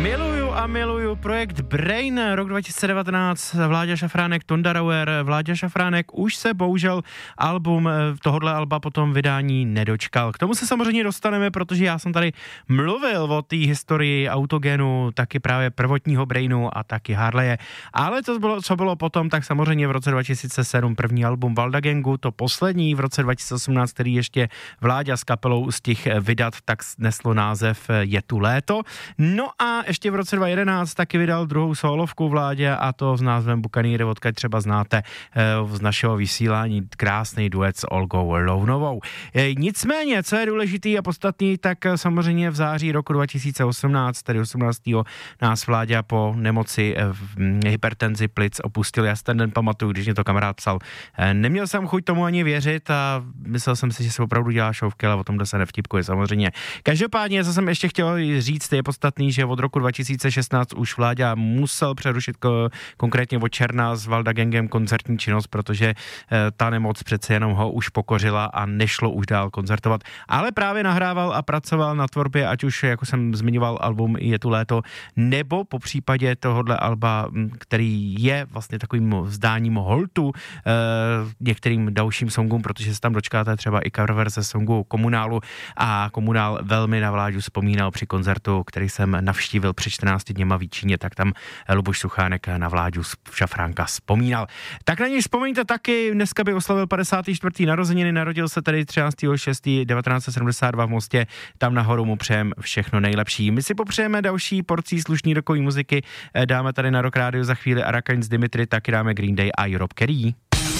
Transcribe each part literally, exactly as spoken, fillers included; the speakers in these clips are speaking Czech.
Miluju a miluju projekt Brain, rok dva tisíce devatenáct, Vláďa Šafránek, Tonda Rauer. Vláďa Šafránek už se bohužel album tohodle alba potom vydání nedočkal. K tomu se samozřejmě dostaneme, protože já jsem tady mluvil o té historii Autogenu, taky právě prvotního Brainu a taky Harleje. Ale to bylo, co bylo potom, tak samozřejmě v roce dva tisíce sedm první album Valda Gangu, to poslední v roce dva tisíce osmnáct, který ještě Vláďa s kapelou stih vydat, tak neslo název Je tu léto. No a ještě v roce dva tisíce jedenáct taky vydal druhou solovku Vládě, a to s názvem Bukanýry, odkud třeba znáte z našeho vysílání krásný duet s Olgou Lounovou. Nicméně, co je důležitý a podstatný, tak samozřejmě v září roku dva tisíce osmnáct, tedy osmnáctého nás Vláďa po nemoci hypertenzi plic opustil. Já si ten den pamatuju, když mě to kamarád psal. Neměl jsem chuť tomu ani věřit a myslel jsem si, že se opravdu dělá šouvky, ale o tom se nevtipkuje samozřejmě. Každopádně, co jsem ještě chtěl říct, je podstatný, že od roku dva tisíce šestnáct už Vláďa musel přerušit ko- konkrétně od června s Valda Gangem koncertní činnost, protože e, ta nemoc přece jenom ho už pokořila a nešlo už dál koncertovat. Ale právě nahrával a pracoval na tvorbě, ať už, jako jsem zmiňoval, album Je tu léto, nebo po případě tohohle alba, který je vlastně takovým vzdáním holtu e, některým dalším songům, protože se tam dočkáte třeba i cover verze songu Komunálu, a Komunál velmi na Vláďu vzpomínal při koncertu, který jsem navštívil před čtrnácti dněma v Číně, tak tam Luboš Suchánek na Vláďu Šafránka vzpomínal. Tak na něj vzpomeňte taky, dneska by oslavil padesáté čtvrté narozeniny, narodil se tedy třináctého šestého devatenáct set sedmdesát dva v Mostě, tam nahoru mu přejem všechno nejlepší. My si popřejeme další porcí slušný rokový muziky, dáme tady na Rock Radio za chvíli Arakain z Dimitri, taky dáme Green Day a Europe Carey.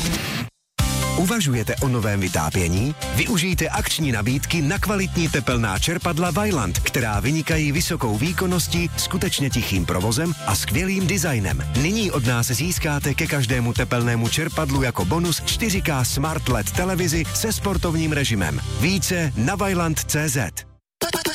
Uvažujete o novém vytápění? Využijte akční nabídky na kvalitní tepelná čerpadla Vaillant, která vynikají vysokou výkonností, skutečně tichým provozem a skvělým designem. Nyní od nás získáte ke každému tepelnému čerpadlu jako bonus čtyři ká Smart el é dé televizi se sportovním režimem. Více na vaillant tečka cé zet.